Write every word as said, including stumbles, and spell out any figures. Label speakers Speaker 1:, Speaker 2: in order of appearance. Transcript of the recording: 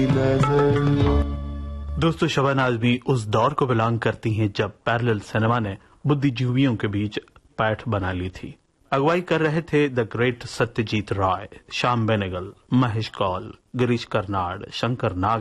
Speaker 1: दोस्तों, शबाना आजमी उस दौर को बिलोंग करती हैं जब पैरेलल सिनेमा ने बुद्धिजीवियों के बीच पैठ बना ली थी। अगुवाई कर रहे थे the great Satyajit Rai, Shyam Benegal, Mahesh Kaul, Girish Karnad, Shankar Nag